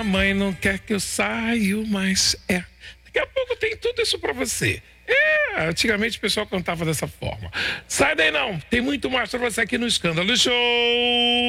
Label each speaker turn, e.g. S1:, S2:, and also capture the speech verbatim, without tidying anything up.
S1: A mãe não quer que eu saia, mas é. Daqui a pouco tem tudo isso pra você. É, antigamente o pessoal cantava dessa forma. Sai daí não, tem muito mais pra você aqui no Escândalo Show.